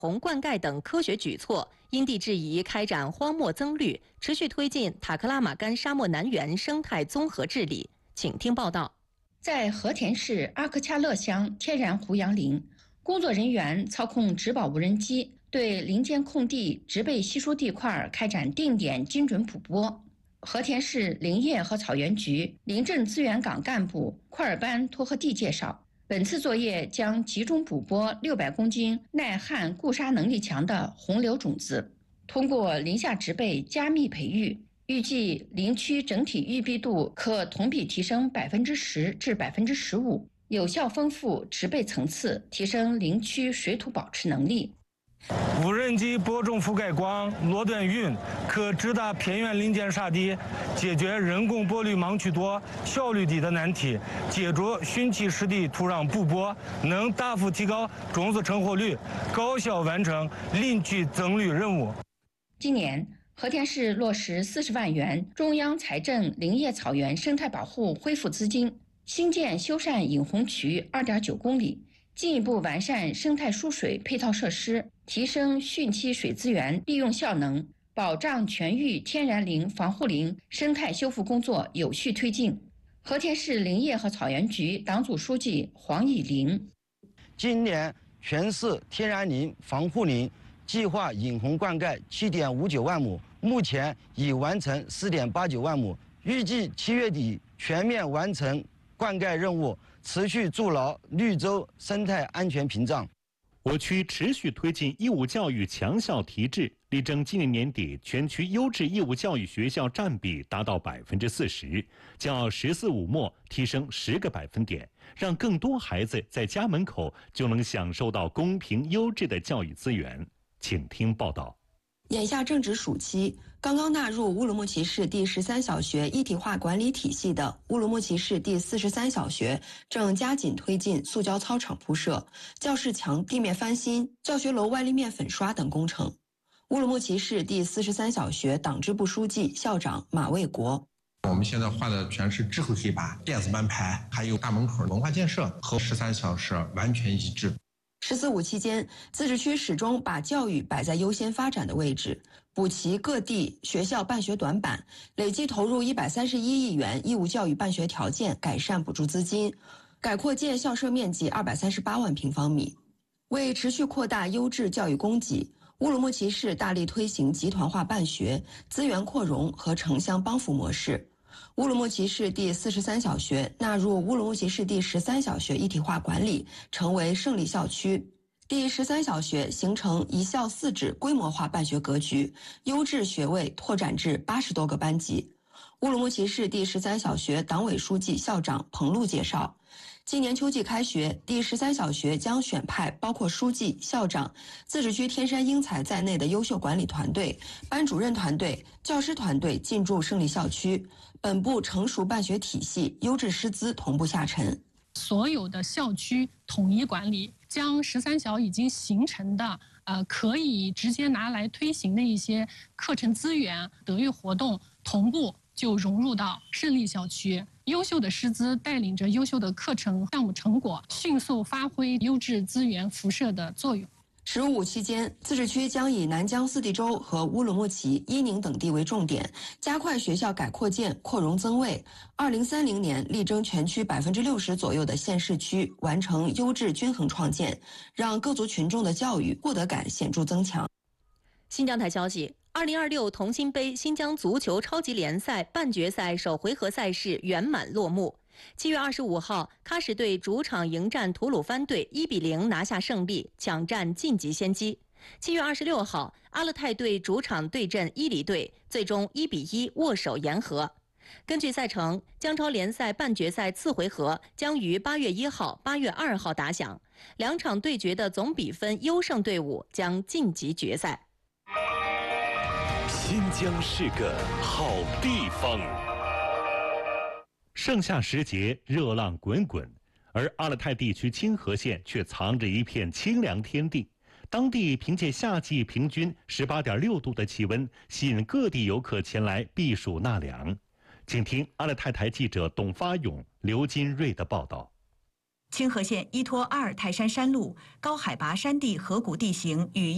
洪灌溉等科学举措，因地制宜开展荒漠增绿，持续推进塔克拉玛干沙漠南缘生态综合治理。请听报道。 在和田市阿克恰勒乡天然胡杨林，工作人员操控植保无人机，对林间空地、植被稀疏地块开展定点精准捕播。和田市林业和草原局林政资源岗干部库尔班托赫蒂介绍，本次作业将集中捕播600公斤耐旱固沙能力强的红柳种子，通过林下植被加密培育，预计林区整体育碧度可同比提升10%至15%，有效丰富植被层次，提升林区水土保持能力。 无人机播种覆盖广、落段匀，可直达偏远林间沙地，解决人工播率盲区多、效率低的难题。借助汛期湿地土壤补播，能大幅提高种子成活率，高效完成林区增绿任务。 今年，和田市落实40万元中央财政林业草原生态保护恢复资金，新建修缮引洪渠2.9公里，进一步完善生态输水配套设施，提升汛期水资源利用效能，保障全域天然林、防护林生态修复工作有序推进。和田市林业和草原局党组书记黄以林： 今年全市天然林、防护林计划引洪灌溉7.59万亩，目前已完成4.89万亩，预计7月底全面完成灌溉任务，持续筑牢绿洲生态安全屏障。 我区持续推进义务教育强校提质，力争今年年底全区优质义务教育学校占比达到40%，较“14-5”末提升10个百分点，让更多孩子在家门口就能享受到公平优质的教育资源。请听报道。 眼下正值暑期，刚刚纳入乌鲁木齐市第13小学一体化管理体系的乌鲁木齐市第43小学正加紧推进塑胶操场铺设、教室墙地面翻新、教学楼外立面粉刷等工程。乌鲁木齐市第43小学党支部书记、校长马卫国： 我们现在画的全是智慧黑板、电子班牌，还有大门口文化建设，和13小时完全一致。 14-5期间，自治区始终把教育摆在优先发展的位置，补齐各地学校办学短板，累计投入131亿元义务教育办学条件改善补助资金，改扩建校舍面积238万平方米。为持续扩大优质教育供给，乌鲁木齐市大力推行集团化办学、资源扩容和城乡帮扶模式。乌鲁木齐市第43小学纳入乌鲁木齐市第13小学一体化管理，成为胜利校区。第13小学形成一校4制规模化办学格局，优质学位拓展至80多个班级。乌鲁木齐市第13小学党委书记、校长彭璐介绍，今年秋季开学，第13小学将选派包括书记、校长、自治区天山英才在内的优秀管理团队、班主任团队、教师团队进驻胜利校区，本部成熟办学体系、优质师资同步下沉。 所有的校区统一管理，将13小已经形成的可以直接拿来推行的一些课程资源、德育活动同步就融入到胜利校区，优秀的师资带领着优秀的课程项目成果，迅速发挥优质资源辐射的作用。 15-5期间，自治区将以南疆四地州和乌鲁木齐、伊宁等地为重点，加快学校改扩建、扩容增卫。2030年力争全区60%左右的县市区完成优质均衡创建，让各族群众的教育获得感显著增强。 新疆台消息，2026同心杯新疆足球超级联赛半决赛首回合赛事圆满落幕。7月25号，喀什队主场迎战吐鲁番队，1-0拿下胜利，抢占晋级先机。7月26号，阿勒泰队主场对阵伊犁队，最终1-1握手言和。根据赛程，疆超联赛半决赛次回合将于8月1号、8月2号打响，两场对决的总比分优胜队伍将晋级决赛。 新疆是个好地方。盛夏时节，热浪滚滚，而阿勒泰地区清河县却藏着一片清凉天地。当地凭借夏季平均18.6度的气温，吸引各地游客前来避暑纳凉。请听阿勒泰台记者董发勇、刘金瑞的报道。 清河县依托阿尔泰山山路，高海拔山地河谷地形与